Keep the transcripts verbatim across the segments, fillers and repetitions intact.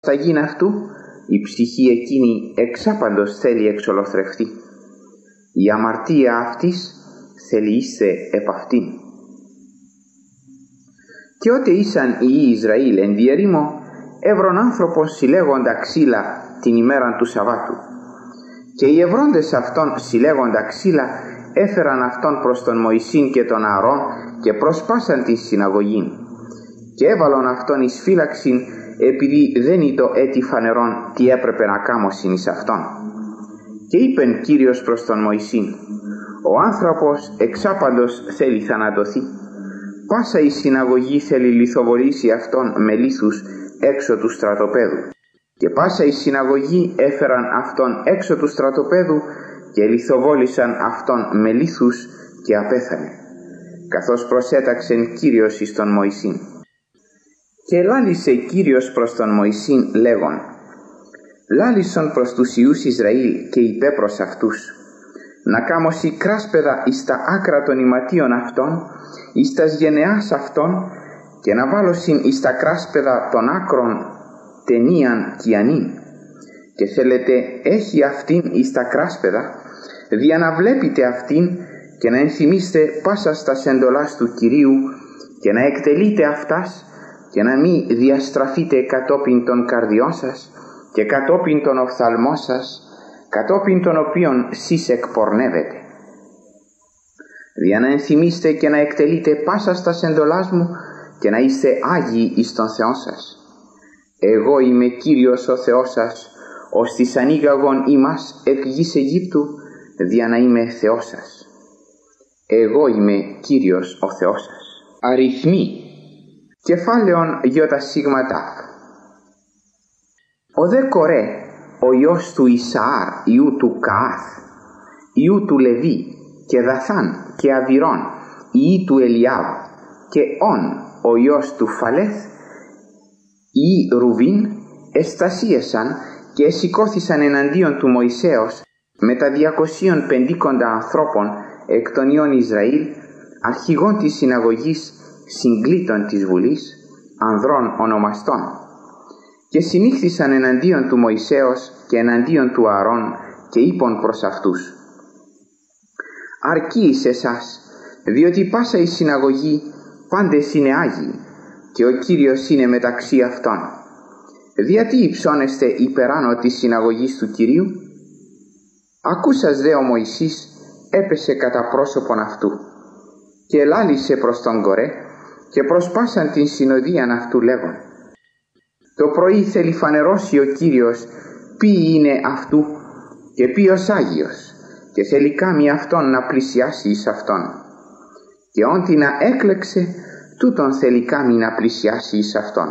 στα γήν αυτού, η ψυχή εκείνη εξάπαντος θέλει εξολοθρευτεί. Η αμαρτία αυτής θέλει είστε επ' αυτήν. Και ότε ήσαν οι Ισραήλ εν διερήμο, έβρον άνθρωπον συλλέγοντα ξύλα την ημέραν του Σαββάτου. Και οι ευρώντες αυτών συλλέγοντα ξύλα έφεραν αυτόν προς τον Μωυσήν και τον Ααρών και προσπάσαν την συναγωγήν. Και έβαλον αυτόν εις φύλαξην, επειδή δεν ήτο έτη φανερόν τι έπρεπε να κάμωσιν εις αυτόν. Και είπεν Κύριος προς τον Μωυσήν, ο άνθρωπος εξάπαντος θέλει θανατωθεί. Πάσα η συναγωγή θέλει λιθοβολήσει αυτόν με λίθους έξω του στρατοπέδου. Και πάσα η συναγωγή έφεραν αυτόν έξω του στρατοπέδου και λιθοβόλησαν αυτόν με λίθους και απέθανε, καθώς προσέταξεν Κύριος εις τον Μωυσήν. Και λάλησε Κύριος προς τον Μωυσήν λέγον, λάλησον προς τους Υιούς Ισραήλ και είπε προς αυτούς, να κάμωσι κράσπεδα εις τα άκρα των ηματίων αυτών, εις τας γενεάς αυτών, και να βάλωσιν εις τα κράσπεδα των άκρων ταινίαν κιανήν. Και θέλετε έχει αυτήν εις τα κράσπεδα, δια να βλέπετε αυτήν και να ενθυμίστε πάσα στα εντολάς του Κυρίου και να εκτελείτε αυτάς και να μη διαστραφείτε κατόπιν των καρδιών σας και κατόπιν των οφθαλμών σας, κατόπιν των οποίων σεις εκπορνεύετε. Δια να ενθυμίστε και να εκτελείτε πάσα στα εντολάς μου και να είστε άγιοι εις τον Θεό σας. Εγώ είμαι Κύριος ο Θεός σας, ως της ανοίγαγον ημάς εκ γης Αιγύπτου, δια να είμαι Θεός σας. Εγώ είμαι Κύριος ο Θεός σας. Αριθμοί. Κεφάλαιον γιώτα σίγμα τάφ. Ο δε Κορέ, ο Υιός του Ισαάρ, Υιού του Καάθ, Υιού του Λεβί, και Δαθάν και Αβυρών, Υιοί του Ελιάβ, και Ον, ο Υιός του Φαλέθ, Υιοί Ρουβίν, εστασίασαν και εσηκώθησαν εναντίον του Μωυσέως με τα διακοσίων πεντήκοντα ανθρώπων εκ των Υιών Ισραήλ, αρχηγών της συναγωγής, συγκλήτων της βουλής, ανδρών ονομαστών. Και συνήχθησαν εναντίον του Μωυσέως και εναντίον του Ααρών και είπαν προς αυτούς, αρκεί εις εσάς, διότι πάσα η συναγωγή πάντες είναι άγιοι και ο Κύριος είναι μεταξύ αυτών. Γιατί υψώνεστε υπεράνω της συναγωγής του Κυρίου? Ακούσας δε ο Μωυσής έπεσε κατά πρόσωπον αυτού και ελάλησε προς τον Κορέ και προσπάσαν την συνοδίαν αυτού λέγον, το πρωί θέλει φανερώσει ο Κύριος ποιοι είναι αυτού και ποιος Άγιος και θέλει κάμει αυτόν να πλησιάσει εις αυτόν. Και όντι να έκλεξε, τούτον θέλει κάμει να πλησιάσει εις αυτόν.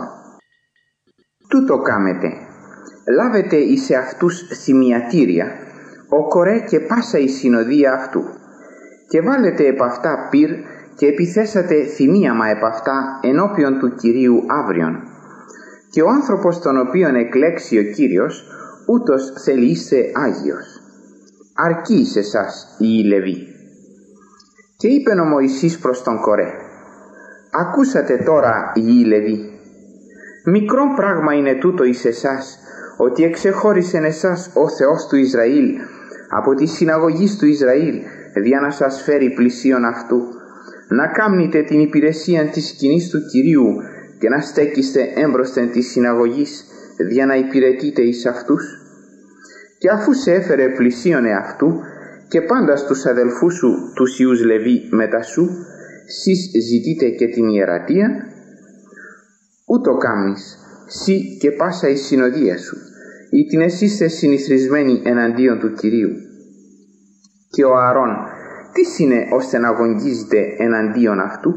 Τούτο κάμετε, λάβετε εις αυτούς θυμιατήρια, ο Κορέ και πάσα η συνοδεία αυτού, και βάλετε επ' αυτά πυρ και επιθέσατε θυμίαμα επ' αυτά ενώπιον του Κυρίου αύριον. Και ο άνθρωπος τον οποίον εκλέξει ο Κύριος, ούτως θέλει είστε Άγιος. Αρκεί εις εσάς οι Λεβί. Και είπεν ο Μωυσής προς τον Κορέ, ακούσατε τώρα οι Λεβί, μικρό πράγμα είναι τούτο εις εσάς, ότι εξεχώρισεν εσάς ο Θεός του Ισραήλ από τη συναγωγής του Ισραήλ, δια να σας φέρει πλησίον αυτού, να κάμνετε την υπηρεσία της σκηνής του Κυρίου και να στέκεστε έμπροσθεν της συναγωγής, δια να υπηρετείτε εις αυτούς. Και αφού σε έφερε πλησίον εαυτού και πάντα στους αδελφούς σου τους Υιούς Λεβί μετά σου, σεις ζητείτε και την ιερατεία, ούτω κάμνεις, σύ και πάσα η συνοδεία σου, ή την εσύστε συνηθισμένοι εναντίον του Κυρίου. Και ο Ααρών, τι είναι ώστε να αγωνγίζεται εναντίον αυτού?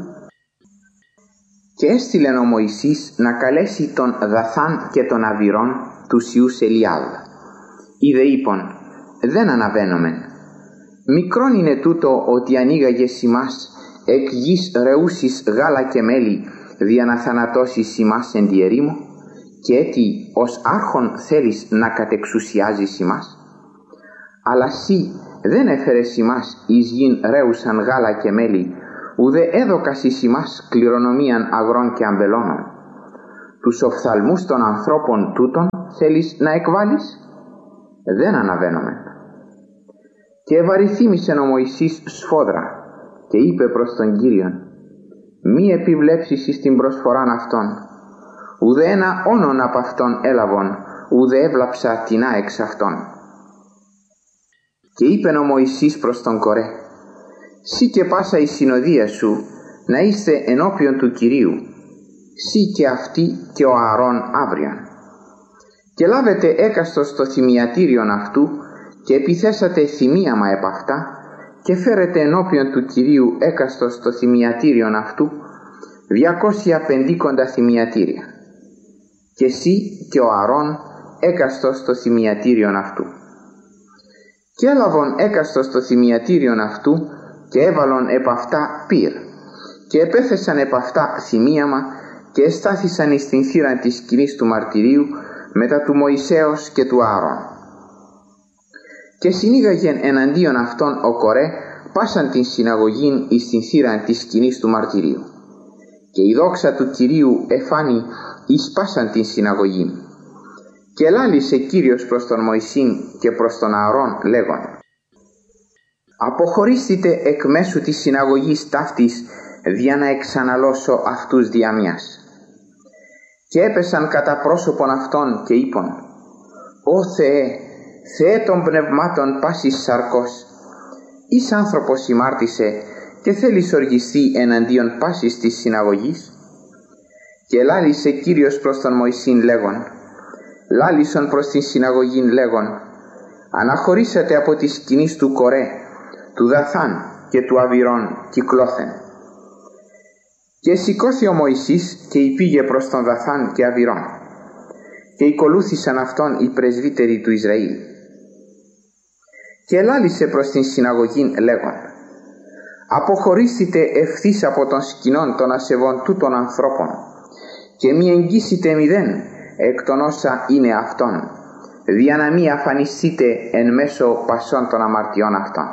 Και έστειλεν ο Μωυσής να καλέσει τον Δαθάν και τον Αβυρών τους Υιούς Ελιάβ. Είδε είπον, δεν αναβαίνομεν. Μικρόν είναι τούτο ότι ανοίγαγες ημάς εκ γης ρεούσης γάλα και μέλι, δια να θανατώσεις ημάς εν τη ερήμο, και έτι ως άρχον θέλεις να κατεξουσιάζεις ημάς. Αλλά σύ δεν έφερες ημάς εις γην ρέουσαν γάλα και μέλι, ουδέ έδωκας εις ημάς κληρονομίαν αγρών και αμπελώνων. τους οφθαλμούς των ανθρώπων τούτων θέλεις να εκβάλεις? Δεν αναβαίνομαι. Και ευαριθύμησεν ο Μωυσής σφόδρα και είπε προς τον Κύριον, μη επιβλέψεις εις την προσφοράν αυτών, ουδέ ένα όνον από αυτόν έλαβον, ουδέ έβλαψα τεινά εξ αυτών. Και είπεν ο Μωυσής προς τον Κορέ, σύ και πάσα η συνοδεία σου να είστε ενώπιον του Κυρίου, σύ και αυτοί και ο Ααρών αύριον. Και λάβετε έκαστος το θυμιατήριον αυτού και επιθέσατε θυμίαμα επ' αυτά και φέρετε ενώπιον του Κυρίου έκαστος το θυμιατήριον αυτού διακόσια πεντήκοντα θυμιατήρια. Και εσύ και ο Ααρών έκαστος το θυμιατήριον αυτού. Και έλαβον έκαστος το θυμιατήριον αυτού και έβαλον επ' αυτά πυρ και επέθεσαν επ' αυτά θυμίαμα και εστάθησαν εις την θύραν της σκηνής του μαρτυρίου μετά του Μωυσέως και του Ααρών. Και συνήγαγεν εναντίον αυτών ο Κορέ πάσαν την συναγωγήν εις την θύραν της σκηνής του μαρτυρίου. Και η δόξα του Κυρίου εφάνει εις πάσαν την συναγωγήν. Και ελάλησε Κύριος προς τον Μωυσήν και προς τον Ααρών λέγον, αποχωρίστητε εκ μέσου της συναγωγής ταύτης δια να εξαναλώσω αυτούς δια μιας. Και έπεσαν κατά πρόσωπον αυτών και είπον, «Ω Θεέ, Θεέ των πνευμάτων πάσης σαρκός, εις άνθρωπος ημάρτησε και θέλεις οργιστεί εναντίον πάσης της συναγωγής?» Και ελάλησε Κύριος προς τον Μωυσήν λέγον, λάλησον προς την συναγωγήν λέγον, «Αναχωρήσατε από τη σκηνής του Κορέ, του Δαθάν και του Αβυρών κυκλώθεν». Και σηκώθη ο Μωυσής και υπήγε προς τον Δαθάν και Αβυρών, και οικολούθησαν αυτόν οι πρεσβύτεροι του Ισραήλ. Και ελάλησε προς την συναγωγήν λέγον, «Αποχωρήσετε ευθύς από των σκηνών των ασεβών τούτων ανθρώπων και μη εγγύσετε μηδέν εκ των όσα είναι αυτών, δια να μη αφανιστείτε εν μέσω πασών των αμαρτιών αυτών».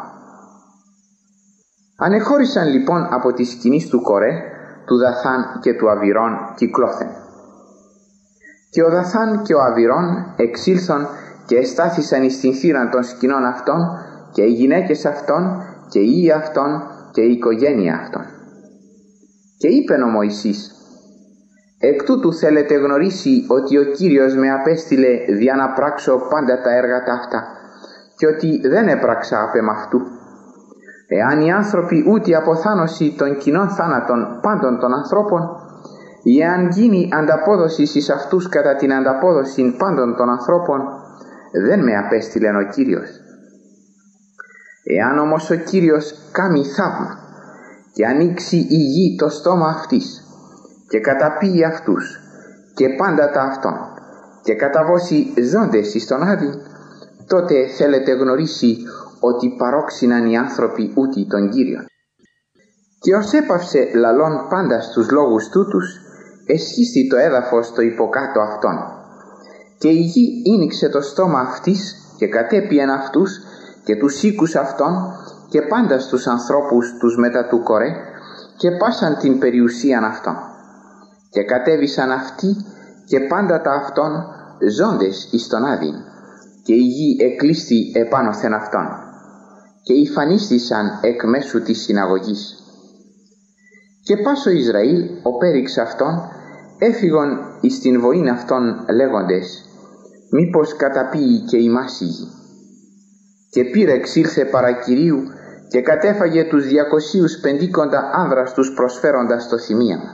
Ανεχώρησαν λοιπόν από τη σκηνής του Κορέ, του Δαθάν και του Αβυρών κυκλώθεν. Και ο Δαθάν και ο Αβυρών εξήλθον και εστάθησαν εις την θύραν των σκηνών αυτών και οι γυναίκες αυτών και οι ιοί αυτών και η οικογένεια αυτών. Και είπεν ο Μωυσής, «Εκ τούτου θέλετε γνωρίσει ότι ο Κύριος με απέστειλε δια να πράξω πάντα τα έργα ταύτα και ότι δεν έπραξα απ' εμαυτού. Εάν οι άνθρωποι ούτε αποθάνωση των κοινών θάνατων πάντων των ανθρώπων, ή εάν γίνει ανταπόδοση εις αυτούς κατά την ανταπόδοση πάντων των ανθρώπων, δεν με απέστειλεν ο Κύριος. Εάν όμως ο Κύριος κάμει θαύμα και ανοίξει η γη το στόμα αυτής και καταπίει αυτούς και πάντα τα αυτών και καταβώσει ζώντες εις τον Άδη, τότε θέλετε γνωρίσει ότι παρόξυναν οι άνθρωποι ούτι τον Κύριον». Και ως έπαυσε λαλών πάντα στους λόγους τούτους, εσχίστη το έδαφος το υποκάτω αυτών, και η γη ίνιξε το στόμα αυτής και κατέπιεν αυτούς και τους οίκους αυτών και πάντα στους ανθρώπους τους μετά του Κορέ και πάσαν την περιουσίαν αυτών. Και κατέβησαν αυτοί και πάντα τα αυτών ζώντες εις τον Άδην, και η γη εκλείστη επάνωθεν αυτών και υφανίστησαν εκ μέσου της συναγωγής. Και πας ο Ισραήλ ο πέριξ αυτών έφυγον εις την βοήν αυτών λέγοντες, μήπως καταπίει και ημάς η γη. Και πήρε εξήλθε παρά Κυρίου και κατέφαγε τους διακοσίους πεντήκοντα άνδρας τους προσφέροντας το θυμίαμα.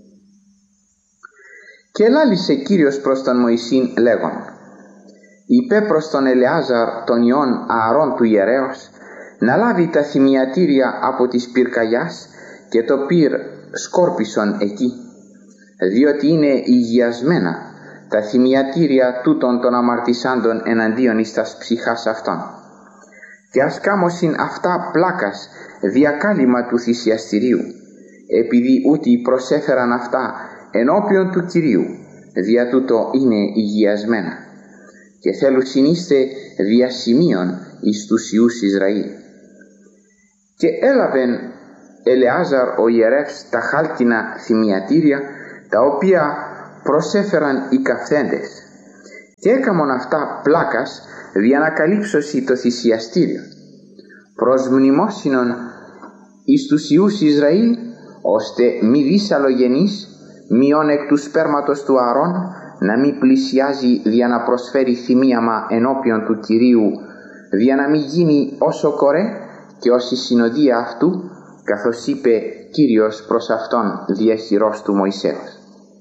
Και ελάλησε Κύριος προς τον Μωυσήν λέγον, είπε προς τον Ελεάζαρ τον ιών Ααρών του ιερέως να λάβει τα θυμιατήρια από της πυρκαγιάς και το πυρ σκόρπισον εκεί, διότι είναι υγιασμένα τα θυμιατήρια τούτων των αμαρτησάντων εναντίον εις τας ψυχάς αυτών. Και ας κάμωσιν αυτά πλάκας διακάλυμα του θυσιαστηρίου, επειδή ούτι προσέφεραν αυτά ενώπιον του Κυρίου, δια τούτο είναι υγιασμένα. Και θέλουσιν είστε δια σημείων εις τους ιούς Ισραήλ. Και έλαβεν Ελεάζαρ ο ιερεύς τα χάλκινα θυμιατήρια, τα οποία προσέφεραν οι καυθέντες και έκαμον αυτά πλάκας δια να καλύψωσι το θυσιαστήριο προς μνημόσυνον εις τους Υιούς Ισραήλ, ώστε μη δυσαλλογενής μειών εκ του σπέρματος του Ααρών να μη πλησιάζει δια να προσφέρει θυμίαμα ενώπιον του Κυρίου, δια να μη γίνει όσο κορέ και ως η συνοδεία αυτού, καθώς είπε Κύριος προς αυτόν δια χειρός του Μωυσέως.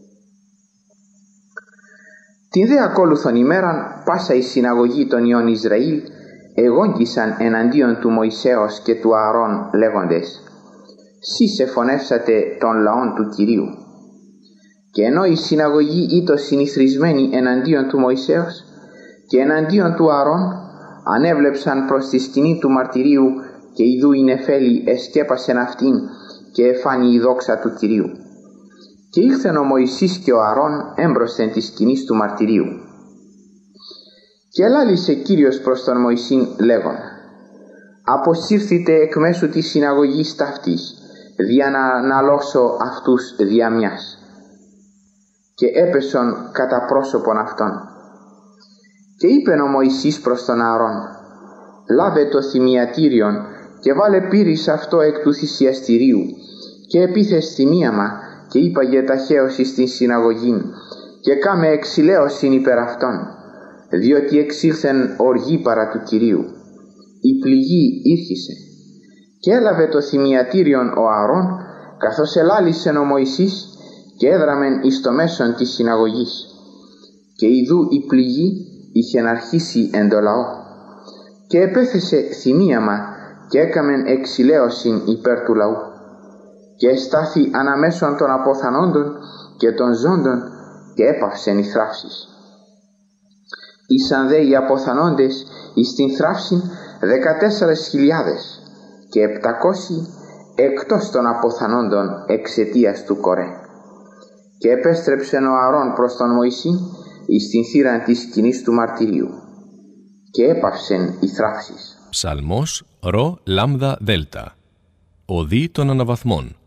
Την δε ακόλουθον ημέραν πάσα η συναγωγή των Υιών Ισραήλ εγόγγισαν εναντίον του Μωυσέως και του Ααρών λέγοντες: «Σεις εφωνεύσατε των λαών του Κυρίου». Και ενώ η συναγωγή ήτο συνηθρισμένη εναντίον του Μωυσέως και εναντίον του Ααρών, ανέβλεψαν προς τη σκηνή του μαρτυρίου και ιδού η νεφέλη εσκέπασεν αυτήν και εφάνει η δόξα του Κυρίου. Και ήλθεν ο Μωυσής και ο Ααρών έμπροσθεν της σκηνής του μαρτυρίου. Και ελάλησε Κύριος προς τον Μωυσήν λέγον: «Αποσύρθητε εκ μέσου της συναγωγής ταύτης, δια να αναλώσω αυτούς δια μιας». Και έπεσον κατά πρόσωπον αυτών. Και είπεν ο Μωυσής προς τον Ααρών: «Λάβε το θυμιατήριον και βάλε πύρης αυτό εκ του θυσιαστηρίου και επίθες θυμίαμα και είπαγε ταχαίως εις την συναγωγήν και κάμε εξηλαίωσιν υπερ αυτών, διότι εξήλθεν οργή παρά του Κυρίου. Η πληγή ήρχισε». Και έλαβε το θυμιατήριον ο Ααρών, καθώς ελάλησεν ο Μωυσής, και έδραμεν εις το μέσον της συναγωγής. Και ιδού η πληγή είχεν αρχίσει εν το λαό. Και επέθεσε θυμίαμα και έκαμεν εξηλαίωσιν υπέρ του λαού. Και εστάθη αναμέσων των αποθανόντων και των ζώντων και έπαυσεν οι θράψεις. Ήσαν δε οι αποθανόντες εις την θράψην δεκατέσσερες χιλιάδες και επτακόσιοι εκτός των αποθανόντων εξαιτίας του κορέ. Και επέστρεψεν ο Ααρών προς τον Μωυσή εις την θύραν της σκηνής του μαρτυρίου και έπαυσεν οι θράψεις. Ψαλμός ρο λάμδα δέλτα. Οδή των αναβαθμών.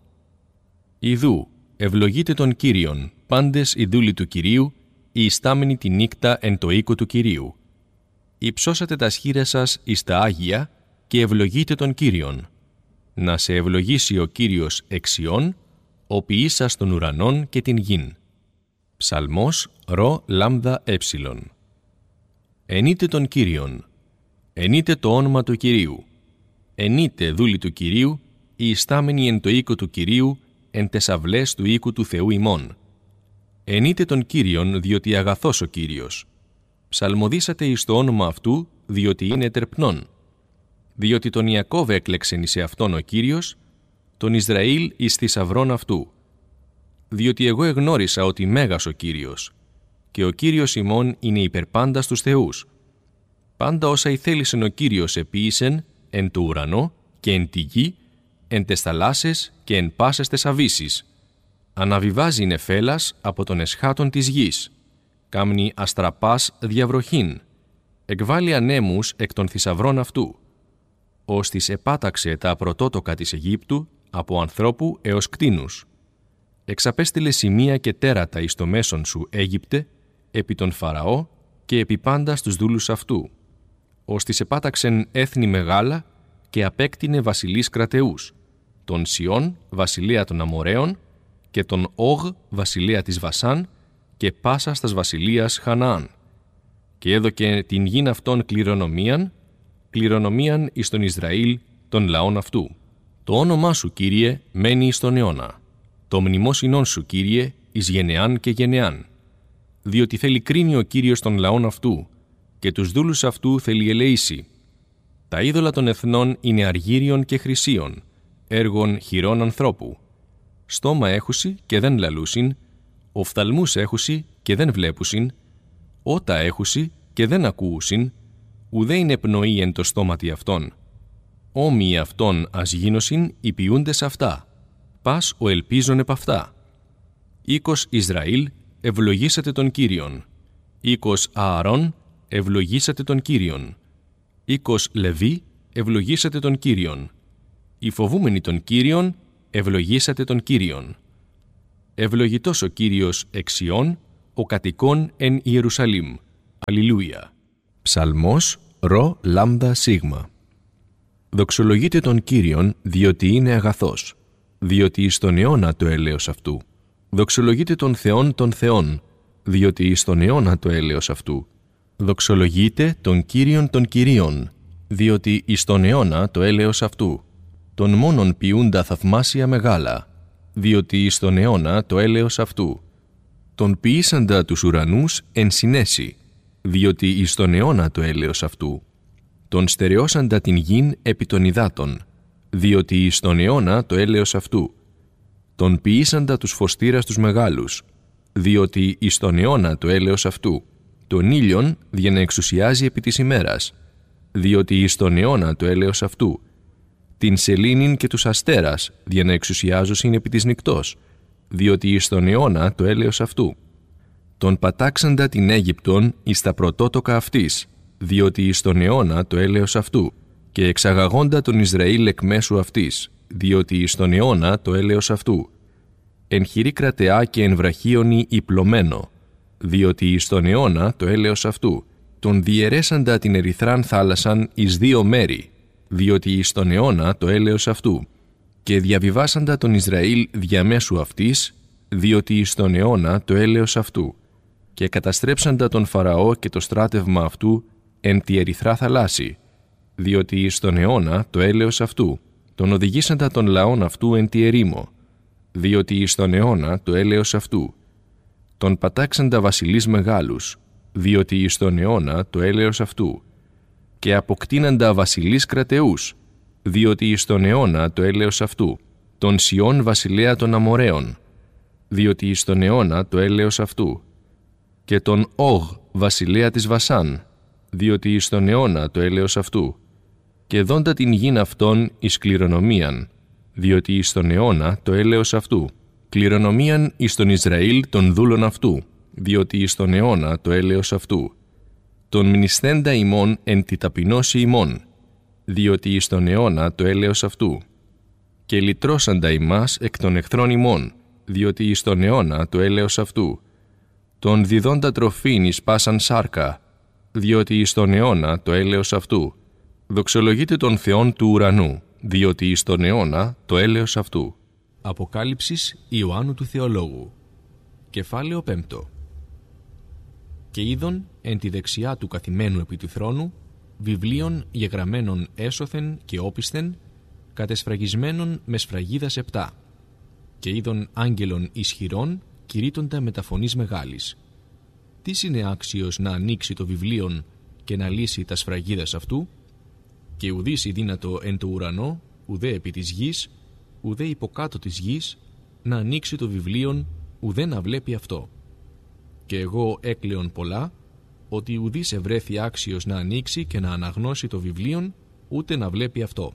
Ιδού ευλογείτε τον Κύριον πάντες οι δούλοι του Κυρίου, οι ιστάμενοι τη νύκτα εν το οίκο του Κυρίου. Υψώσατε τα σχήρια σας εις τα Άγια και ευλογείτε τον Κύριον. Να σε ευλογήσει ο Κύριος εξιών, ο ποιήσας των ουρανών και την γην. Ψαλμός ρο λάμδα έψιλον. Ενείτε τον Κύριον. Ενείτε το όνομα του Κυρίου. Ενείτε δούλοι του Κυρίου, οι ιστάμενοι εν το οίκο του Κυρίου, εν τες αυλές του οίκου του Θεού ημών. Ενείτε τον Κύριον, διότι αγαθός ο Κύριος. Ψαλμοδίσατε εις το όνομα αυτού, διότι είναι τερπνών. Διότι τον Ιακώβ έκλεξεν εις εαυτόν ο Κύριος, τον Ισραήλ εις θησαυρών αυτού. Διότι εγώ εγνώρισα ότι μέγας ο Κύριος, και ο Κύριος ημών είναι υπερπάντα στους θεούς. Πάντα όσα ηθέλησεν ο Κύριος επίησεν εν το ουρανό και εν τη γη, εν τες θαλάσσες και εν πάσες τες αβύσεις. Αναβιβάζει νεφέλας από των εσχάτων της γης. Κάμνει αστραπάς διαβροχήν. Εκβάλλει ανέμους εκ των θησαυρών αυτού. Ώστις επάταξε τα πρωτότοκα της Αιγύπτου από ανθρώπου έως κτήνους. Εξαπέστειλε σημεία και τέρατα εις το μέσον σου, Αίγυπτε, επί τον Φαραώ και επί πάντα στους δούλους αυτού. Ώστις επάταξεν έθνη μεγάλα και απέκτηνε βασιλείς κρατεούς, τον Σιών, βασιλεία των Αμοραίων, και τον Όγ, βασιλεία της Βασάν, και πάσας τας βασιλείας Χαναάν. Και έδωκε την γην αυτών κληρονομίαν, κληρονομίαν εις τον Ισραήλ των λαών αυτού. Το όνομά σου, Κύριε, μένει εις τον αιώνα. Το μνημόσυνόν σου, Κύριε, εις γενεάν και γενεάν. Διότι θέλει κρίνει ο Κύριος των λαών αυτού, και τους δούλους αυτού θέλει ελεήσει. Τα είδωλα των εθνών είναι αργύριων και χρυσίων, έργων χειρών ανθρώπου. Στόμα έχουσι και δεν λαλούσιν, οφθαλμούς έχουσι και δεν βλέπουσιν, ότα έχουσι και δεν ακούουσιν, ουδέ είναι πνοή εν το στόματι αυτών. Όμοιοι αυτών ας γίνωσιν οι ποιούντες αυτά, πας ο ελπίζων επ' αυτά. Οίκος Ισραήλ, ευλογήσατε τον Κύριον. Οίκος Ααρών, ευλογήσατε τον Κύριον. Οίκος Λεβί, ευλογήσατε τον Κύριον. Οι φοβούμενοι τον Κύριον, ευλογήσατε τον Κύριον. Ευλογητός ο Κύριος εξιών, ο κατοικών εν Ιερουσαλήμ. Αλληλούια. Ψαλμός ρο λάμδα σίγμα. Δοξολογείτε τον Κύριον, διότι είναι αγαθός, διότι εις τον αιώνα το έλεος αυτού. Δοξολογείτε τον Θεόν των Θεών, διότι εις τον αιώνα το έλεος αυτού. Δοξολογείτε τον Κύριον των Κυρίων, διότι εις τον αιώνα το έλεος αυτού. Τον μόνον ποιούντα θαυμάσια μεγάλα, διότι εις τον αιώνα το έλεος αυτού. Τον ποιήσαντα τους ουρανούς εν συνέση, διότι εις τον αιώνα το έλεος αυτού. Τον στερεώσαντα την γην επί των υδάτων, διότι εις τον αιώνα το έλεος αυτού. Τον ποιήσαντα τους φωστήρας τους μεγάλους, διότι εις τον αιώνα το έλεος αυτού. Τον ήλιον για να εξουσιάζει επί της ημέρας, διότι εις τον αιώνα το έλεος αυτού. Την σελήνην και τους αστέρας για να εξουσιάζωσιν επί της νυκτός, διότι εις τον αιώνα το έλεος αυτού. Τον πατάξαντα την Αίγυπτον εις τα πρωτότοκα αυτής, διότι εις τον αιώνα το έλεος αυτού, και εξαγαγόντα τον Ισραήλ εκ μέσου αυτής, διότι εις τον αιώνα το έλεος αυτού. Εν χειρή κρατεά και εν βραχίονι υπλωμένο, διότι εις τον αιώνα το έλεος αυτού. Τον διαιρέσαντα την ερυθράν θάλασσαν εις δύο μέρη, διότι εις τον αιώνα το έλεος αυτού. Και διαβιβάσαντα τον Ισραήλ διαμέσου αυτής, διότι εις τον αιώνα το έλεος αυτού. Και καταστρέψαντα τον Φαραώ και το στράτευμα αυτού εν τη ερυθρά θαλάσση, διότι εις τον αιώνα το έλεος αυτού. Τον οδηγήσαντα τον λαόν αυτού εν τη ερήμο, διότι εις τον αιώνα το έλεος αυτού. Τον πατάξαντα βασιλείς μεγάλους, διότι εις τον αιώνα το έλεος αυτού. Και αποκτήναντα βασιλείς κρατεούς, διότι εις τον αιώνα το έλεος αυτού. Τον Σιών βασιλέα των Αμοραίων, διότι εις τον αιώνα το έλεος αυτού. Και τον Όγ βασιλέα της Βασάν, διότι εις τον αιώνα το έλεος αυτού. Και δόντα την γην αυτών εις κληρονομίαν, διότι εις τον αιώνα το έλεος αυτού. Κληρονομίαν εις τον Ισραήλ των δούλων αυτού, διότι εις τον αιώνα το έλεος αυτού. Τον μνησθέντα ημών εν τη ταπεινώση ημών, διότι εις τον αιώνα το έλεος αυτού. Και λυτρώσαντα ημάς εκ των εχθρών ημών, διότι εις τον αιώνα το έλεος αυτού. Τον διδόντα τροφήν εις πάσαν σάρκα, διότι εις τον αιώνα το έλεος αυτού. Δοξολογείτε τον Θεόν του ουρανού, διότι εις τον αιώνα το έλεος αυτού. Αποκάλυψης Ιωάννου του Θεολόγου. Κεφάλαιο πέμπτο. Και είδον εν τη δεξιά του καθημένου επί του θρόνου βιβλίων γεγραμμένων έσωθεν και όπισθεν, κατεσφραγισμένων με σφραγίδας επτά. Και είδον άγγελων ισχυρών κηρύττοντα με τα φωνής μεγάλης. Τι είναι άξιος να ανοίξει το βιβλίον και να λύσει τα σφραγίδας αυτού? Και ουδείς η δύνατο εν το ουρανό, ουδέ επί της γης, ουδέ υποκάτω της γης, να ανοίξει το βιβλίον, ουδέ να βλέπει αυτό. Και εγώ έκλεον πολλά, ότι ουδείς ευρέθη άξιος να ανοίξει και να αναγνώσει το βιβλίον, ούτε να βλέπει αυτό.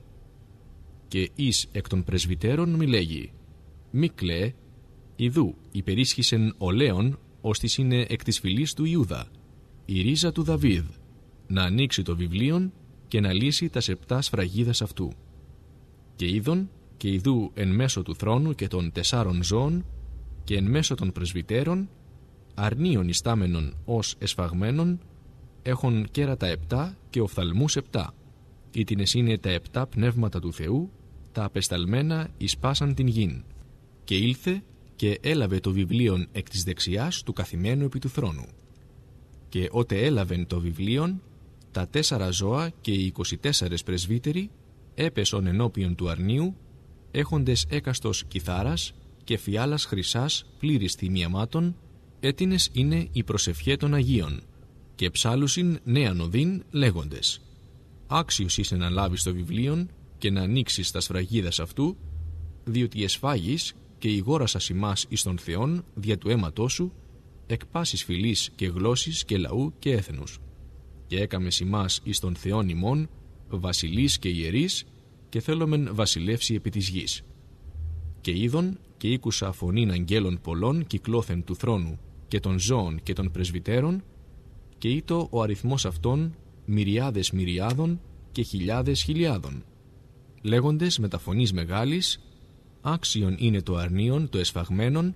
Και εις εκ των πρεσβυτέρων μη λέγει, μη κλαίε, ιδού υπερίσχυσεν ο Λέων, ώστις είναι εκ της φυλής του Ιούδα, η ρίζα του Δαβίδ, να ανοίξει το βιβλίον και να λύσει τα επτά σφραγίδας αυτού. Και είδον και ιδού εν μέσω του θρόνου και των τεσσάρων ζώων και εν μέσω των πρεσβυτέρων, αρνίων ιστάμενων ως εσφαγμένων, έχουν κέρατα επτά και οφθαλμούς επτά, ήτινες είναι τα επτά πνεύματα του Θεού, τα απεσταλμένα εις πάσαν την γην. Και ήλθε και έλαβε το βιβλίον εκ της δεξιάς του καθημένου επί του θρόνου. Και ότε έλαβεν το βιβλίον, τα τέσσερα ζώα και οι εικοσιτέσσαρες πρεσβύτεροι έπεσον ενώπιον του αρνίου, έχοντες έκαστος κιθάρας και φιάλας χρυσάς πλήρης θυμιαμάτων, έτινες είναι η προσευχέ των Αγίων, και ψάλουσιν νέαν οδύν λέγοντες, άξιος είσαι να λάβεις το βιβλίον και να ανοίξεις τα σφραγίδας αυτού, διότι εσφάγεις και ηγόρασας ημάς εις τον Θεόν δια του αίματός σου, εκ πάσης φυλής και γλώσσης και λαού και έθνους. Και έκαμες ημάς εις τον Θεόν ημών, βασιλείς και ιερείς, και θέλομεν βασιλεύσει επί της γης. Και είδον και ήκουσα φωνήν αγγέλων πολλών κυκλώθεν του θρόνου και των ζώων και των πρεσβυτέρων, και ήτο ο αριθμός αυτών μυριάδες μυριάδων και χιλιάδες χιλιάδων, λέγοντες με τα φωνής μεγάλης, άξιον είναι το αρνίον το εσφαγμένον,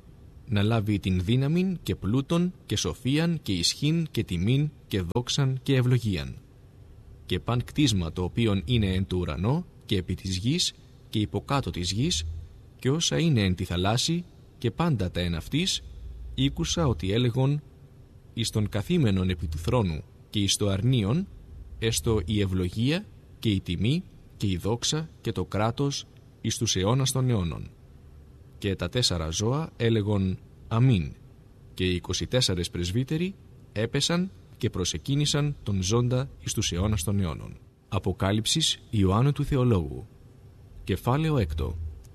να λάβει την δύναμην και πλούτον και σοφίαν και ισχύν και τιμήν και δόξαν και ευλογίαν. Και παν κτίσμα το οποίον είναι εν του ουρανό και επί της γης και υποκάτω της γης και όσα είναι εν τη θαλάσση και πάντα τα εν αυτής, ήκουσα ότι έλεγον εις τον καθήμενον επί του θρόνου και εις το αρνίον, έστω η ευλογία και η τιμή και η δόξα και το κράτος εις τους αιώνας των αιώνων. Και τα τέσσερα ζώα έλεγον αμήν, και οι είκοσι τέσσερις πρεσβύτεροι έπεσαν και προσεκίνησαν τον ζώντα εις τους αιώνας των αιώνων. Αποκάλυψης Ιωάννου του Θεολόγου. Κεφάλαιο έκτο.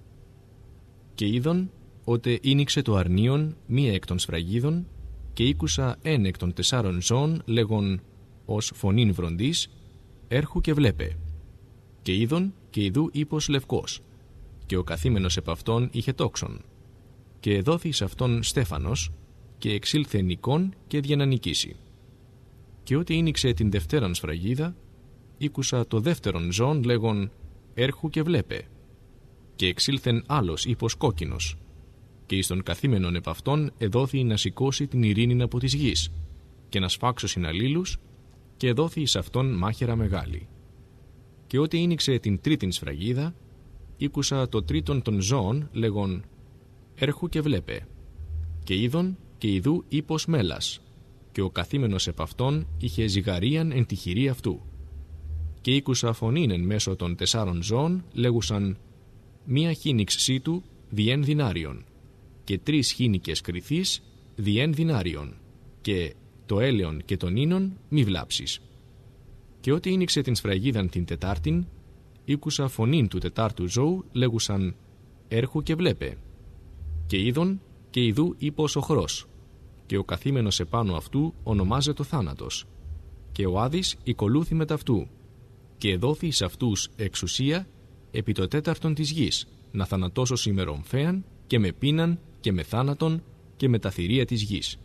Και είδον ότι ήνιξε το αρνίον μία εκ των σφραγίδων και ήκουσα εν εκ των τεσσάρων ζώων λέγον ως φωνήν βροντής, έρχου και βλέπε. Και είδον και ειδού ύπος λευκός, και ο καθήμενος επ' αυτόν είχε τόξον. Και εδόθη σε αυτόν στέφανος, και εξήλθε νικόν και διανανικήσει. Και ό,τι ήνιξε την δευτέραν σφραγίδα, ήκουσα το δεύτερον ζώον λέγον έρχου και βλέπε. Και εξήλθεν άλλος ύπος κόκκινος, και εις τον καθήμενον επ' αυτόν εδόθη να σηκώσει την ειρήνην από της γης, και να σφάξωσιν αλλήλους, και εδόθη εις αυτόν μάχαιρα μεγάλη. Και ό,τι ήνιξε την τρίτην σφραγίδα, ήκουσα το τρίτον των ζώων λέγον έρχου και βλέπε. Και είδον και ειδού ύπος μέλας, και ο καθήμενος επ' αυτόν είχε ζυγαρίαν εν τη χειρή αυτού. Και ήκουσα φωνήν εν μέσω των τεσσάρων ζώων λέγουσαν μία χήνιξ σύτου διέν δινάριον, και τρεις χήνικες κριθείς διέν δινάριον, και το έλεον και τον ίνον μη βλάψεις. Και ό,τι ήνιξε την σφραγίδαν την τετάρτην, ήκουσα φωνήν του τετάρτου ζώου λέγουσαν έρχου και βλέπε. Και είδον και ειδού ύπος οχρός, και ο καθήμενος επάνω αυτού ονομάζεται ο θάνατος, και ο Άδης οικολούθη μετ' αυτού, και εδόθη σε αυτούς εξουσία επί το τέταρτον της γης, να θανατώσω ημερομφέαν και με πείναν και με θάνατον και με τα θηρία της γης.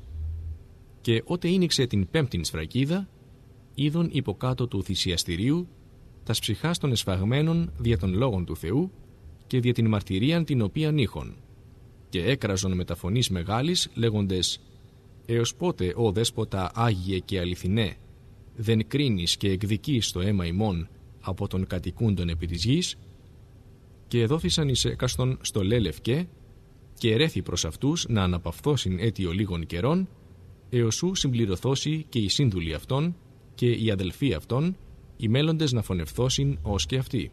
Και ότε ήνιξε την πέμπτην σφραγίδα, είδον υποκάτω του θυσιαστηρίου τας ψυχάς των εσφαγμένων δια των λόγων του Θεού και δια την μαρτυρίαν την οποίαν είχον, και έκραζον με τα φωνής μεγάλης λέγοντες «Έως πότε, ο δέσποτα Άγιε και αληθινέ, δεν κρίνεις και εκδικείς το αίμα ημών από τον κατοικούντον επί της γης?» Και εδόθησαν εις έκαστον στολέ λευκέ, και ερέθη προς αυτούς να αναπαυθώσιν αίτιο λίγων καιρών, έως σου συμπληρωθώσει και οι σύνδουλοι αυτών και οι αδελφοί αυτών, οι μέλλοντες να φωνευθώσιν ως και αυτοί.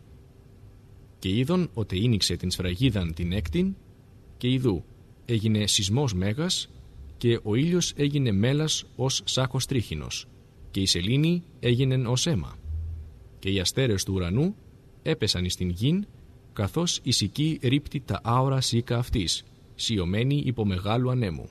Και είδον ότι ήνιξε την σφραγίδαν την έκτην, και ειδού έγινε σεισμός μέγας, και ο ήλιος έγινε μέλας ως σάκος τρίχινος, και η σελήνη έγινεν ως αίμα. Και οι αστέρες του ουρανού έπεσαν εις την γην, καθώς η σική ρίπτει τα άωρα σίκα αυτής, σιωμένη υπό μεγάλου ανέμου.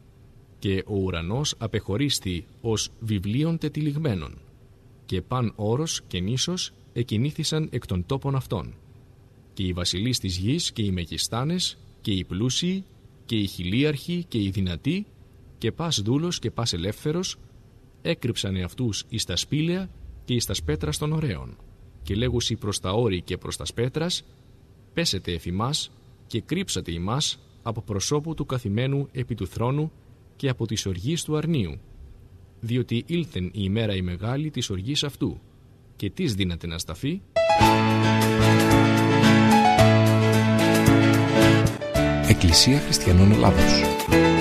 Και ο ουρανός απεχωρίστη ως βιβλίων τετυλιγμένων, και παν όρος και νήσος εκινήθησαν εκ των τόπων αυτών. Και οι βασιλείς της γης και οι μεγιστάνες και οι πλούσιοι και οι χιλίαρχοι και οι δυνατοί και πας δούλος και πας ελεύθερος έκρυψανε αυτούς εις τα σπήλαια και εις τα σπέτρας των ωραίων, και λέγουσι προς τα όρη και προς τα σπέτρας πέσετε εφ' ημάς και κρύψατε ημάς από προσώπου του καθημένου επί του θρόνου και από της οργής του αρνίου, διότι ήλθεν η ημέρα η μεγάλη της οργής αυτού, και τις δύναται να σταθεί. Εκκλησία Χριστιανών Ελλάδος.